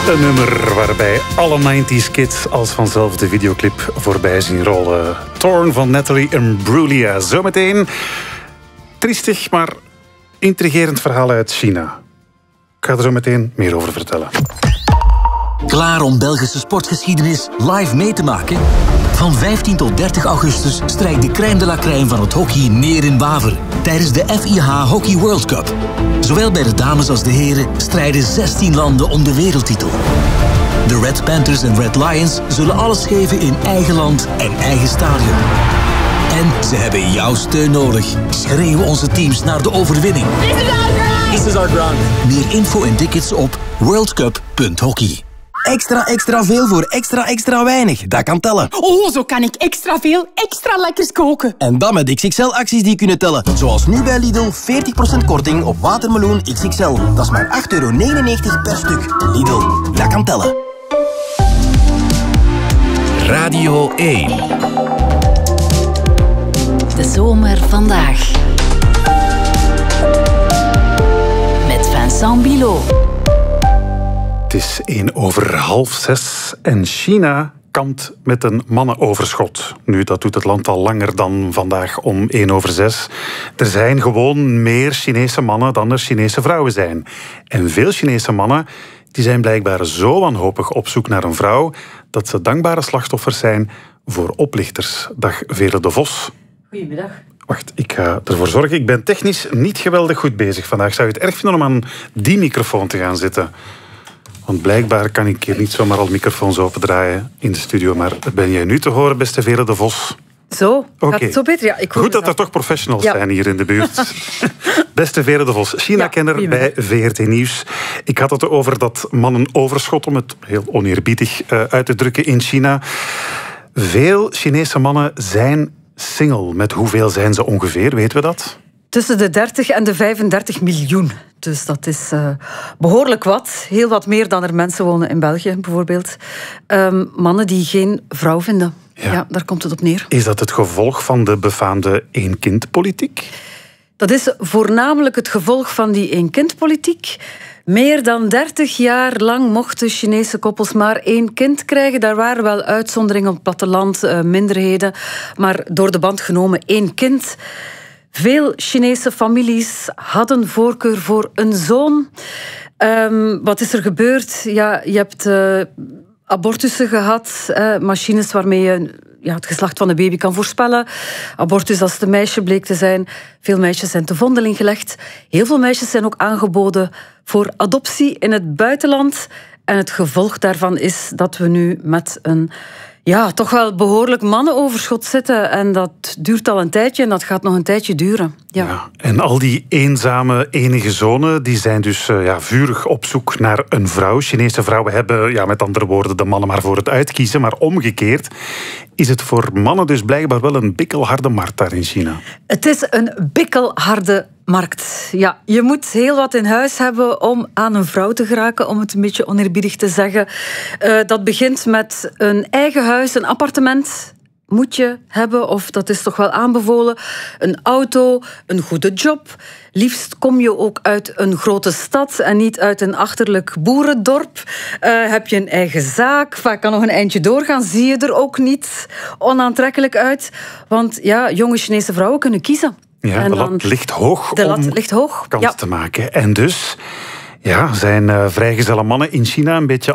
Een nummer waarbij alle 90s kids als vanzelf de videoclip voorbij zien rollen. Torn van Natalie Imbruglia. Zometeen triestig, maar intrigerend verhaal uit China. Ik ga er zo meteen meer over vertellen. Klaar om Belgische sportgeschiedenis live mee te maken? Van 15 tot 30 augustus strijkt de crème de la crème van het hockey neer in Waver tijdens de FIH Hockey World Cup. Zowel bij de dames als de heren strijden 16 landen om de wereldtitel. De Red Panthers en Red Lions zullen alles geven in eigen land en eigen stadion. En ze hebben jouw steun nodig. Schreeuwen onze teams naar de overwinning. This is our ground. Meer info en tickets op worldcup.hockey. Extra veel voor extra weinig. Dat kan tellen. Oh, zo kan ik extra veel, extra lekkers koken. En dat met XXL-acties die kunnen tellen. Zoals nu bij Lidl, 40% korting op watermeloen XXL. Dat is maar €8,99 per stuk. Lidl, dat kan tellen. Radio 1. De zomer vandaag. Met Vincent Bilot. Het is 5:15 en China kampt met een mannenoverschot. Nu, dat doet het land al langer dan vandaag om 5:01. Er zijn gewoon meer Chinese mannen dan er Chinese vrouwen zijn. En veel Chinese mannen die zijn blijkbaar zo wanhopig op zoek naar een vrouw dat ze dankbare slachtoffers zijn voor oplichters. Dag Veerle de Vos. Goedemiddag. Wacht, ik ga ervoor zorgen. Ik ben technisch niet geweldig goed bezig vandaag. Zou je het erg vinden om aan die microfoon te gaan zitten? Want blijkbaar kan ik hier niet zomaar al microfoons opendraaien in de studio. Maar ben jij nu te horen, beste Veerle de Vos? Zo, gaat het zo beter? Ja, ik goed dat er toch professionals zijn hier in de buurt. Beste Veerle de Vos, China-kenner bij VRT Nieuws. Ik had het over dat mannenoverschot, om het heel oneerbiedig uit te drukken in China. Veel Chinese mannen zijn single. Met hoeveel zijn ze ongeveer, weten we dat? Tussen de 30 en de 35 miljoen. Dus dat is behoorlijk wat. Heel wat meer dan er mensen wonen in België, bijvoorbeeld. Mannen die geen vrouw vinden. Ja, daar komt het op neer. Is dat het gevolg van de befaamde één-kind-politiek? Dat is voornamelijk het gevolg van die één-kind-politiek. Meer dan 30 jaar lang mochten Chinese koppels maar 1 kind krijgen. Daar waren wel uitzonderingen op het platteland, minderheden. Maar door de band genomen 1 kind. Veel Chinese families hadden voorkeur voor een zoon. Wat is er gebeurd? Ja, je hebt abortussen gehad, machines waarmee je het geslacht van de baby kan voorspellen. Abortus als het een meisje bleek te zijn. Veel meisjes zijn te vondeling gelegd. Heel veel meisjes zijn ook aangeboden voor adoptie in het buitenland. En het gevolg daarvan is dat we nu met een toch wel behoorlijk mannenoverschot zitten. En dat duurt al een tijdje en dat gaat nog een tijdje duren. Ja. En al die eenzame enige zonen die zijn dus vurig op zoek naar een vrouw. Chinese vrouwen hebben, met andere woorden, de mannen maar voor het uitkiezen. Maar omgekeerd is het voor mannen dus blijkbaar wel een bikkelharde markt daar in China. Het is een bikkelharde markt. Ja, je moet heel wat in huis hebben om aan een vrouw te geraken, om het een beetje oneerbiedig te zeggen. Dat begint met een eigen huis, een appartement moet je hebben, of dat is toch wel aanbevolen. Een auto, een goede job. Liefst kom je ook uit een grote stad en niet uit een achterlijk boerendorp. Heb je een eigen zaak, vaak kan nog een eindje doorgaan, zie je er ook niet onaantrekkelijk uit. Want jonge Chinese vrouwen kunnen kiezen. Ja, de lat ligt hoog om kans te maken. En dus zijn vrijgezelle mannen in China een beetje